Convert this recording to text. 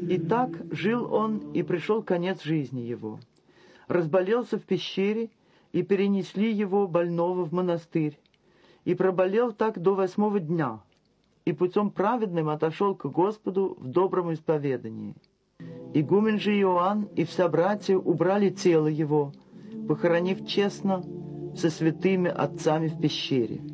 И так жил он, и пришел конец жизни его. Разболелся в пещере, и перенесли его, больного, в монастырь. И проболел так до 8-го дня, и путем праведным отошел к Господу в добром исповедании. Игумен же Иоанн и вся братья убрали тело его, похоронив честно со святыми отцами в пещере.